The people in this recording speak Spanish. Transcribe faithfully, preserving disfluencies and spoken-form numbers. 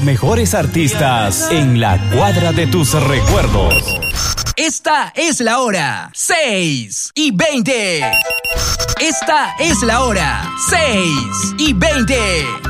mejores artistas en la cuadra de tus recuerdos. Esta es la hora, seis y veinte. Esta es la hora, seis y veinte.